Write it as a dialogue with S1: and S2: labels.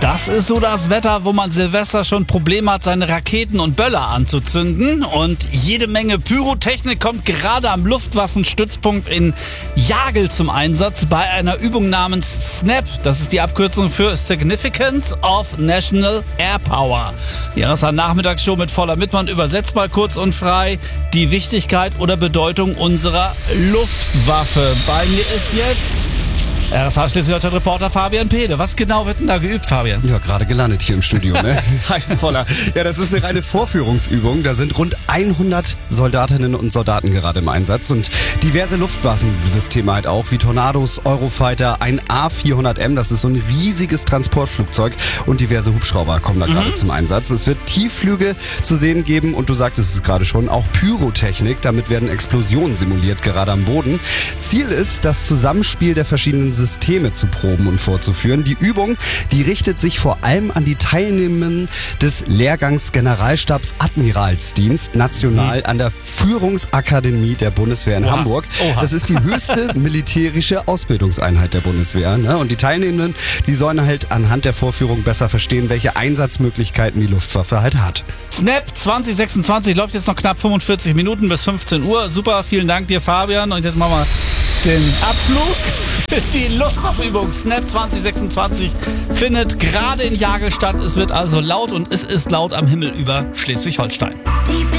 S1: Das ist so das Wetter, wo man Silvester schon Probleme hat, seine Raketen und Böller anzuzünden. Und jede Menge Pyrotechnik kommt gerade am Luftwaffenstützpunkt in Jagel zum Einsatz bei einer Übung namens SNAP. Das ist die Abkürzung für Significance of National Air Power. Die RSA-Nachmittagsshow mit voller Mitmann übersetzt mal kurz und frei die Wichtigkeit oder Bedeutung unserer Luftwaffe. Bei mir ist jetzt RSA Schleswig-Holstein-Reporter Fabian Pede. Was genau wird denn da geübt, Fabian?
S2: Ja, gerade gelandet hier im Studio, ne? Voller. Ja, das ist eine reine Vorführungsübung. Da sind rund 100 Soldatinnen und Soldaten gerade im Einsatz und diverse Luftwaffensysteme halt auch, wie Tornados, Eurofighter, ein A400M, das ist so ein riesiges Transportflugzeug, und diverse Hubschrauber kommen da gerade zum Einsatz. Es wird Tiefflüge zu sehen geben und du sagtest es gerade schon, auch Pyrotechnik. Damit werden Explosionen simuliert, gerade am Boden. Ziel ist, das Zusammenspiel der verschiedenen Systeme zu proben und vorzuführen. Die Übung, die richtet sich vor allem an die Teilnehmenden des Lehrgangs Generalstabs Admiralsdienst national an der Führungsakademie der Bundeswehr in Hamburg. Das ist die höchste militärische Ausbildungseinheit der Bundeswehr. Ne? Und die Teilnehmenden, die sollen halt anhand der Vorführung besser verstehen, welche Einsatzmöglichkeiten die Luftwaffe halt hat.
S1: SNAP 2026 läuft jetzt noch knapp 45 Minuten bis 15 Uhr. Super, vielen Dank dir, Fabian. Und jetzt machen wir den Abflug. Die Luftwaffenübung SNAP 2026 findet gerade in Jagel statt. Es wird also laut und es ist laut am Himmel über Schleswig-Holstein.